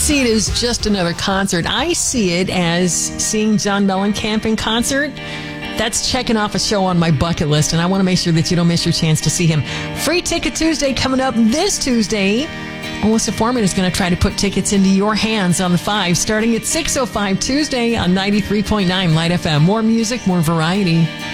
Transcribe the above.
see it as just another concert. I see it as seeing John Mellencamp in concert. That's checking off a show on my bucket list, and I want to make sure that you don't miss your chance to see him. Free Ticket Tuesday coming up this Tuesday. Melissa Foreman is going to try to put tickets into your hands on the 5, starting at 6:05 Tuesday on 93.9 Light FM. More music, more variety.